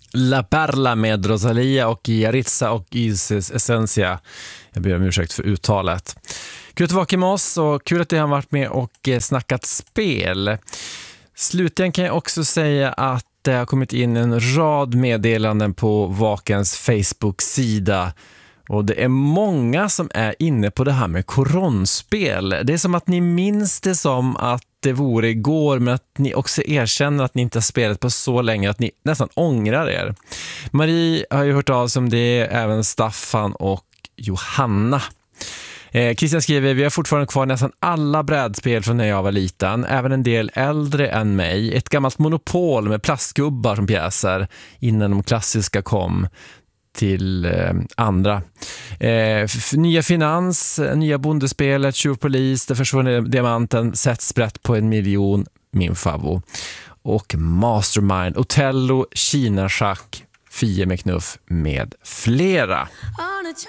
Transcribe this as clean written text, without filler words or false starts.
La Perla med Rosalia och Yaritza och Isis Essentia. Jag ber om ursäkt för uttalet. Kul att vara med oss och kul att ni har varit med och snackat spel. Slutligen kan jag också säga att det har kommit in en rad meddelanden på Vakens Facebook-sida. Och det är många som är inne på det här med koronspel. Det är som att ni minns det som att det vore igår, men att ni också erkänner att ni inte har spelat på så länge att ni nästan ångrar er. Marie har ju hört av sig om det, även Staffan och Johanna. Christian skriver, vi har fortfarande kvar nästan alla brädspel från när jag var liten, även en del äldre än mig. Ett gammalt Monopol med plastgubbar som pjäser innan de klassiska kom till andra. Nya Finans, nya Bondespelet, Tjurpolis, Det försvunna diamanten, Sätt sprätt på 1 miljon, min favvo. Och Mastermind, Otello, Kina-schack, Fie med knuff med flera.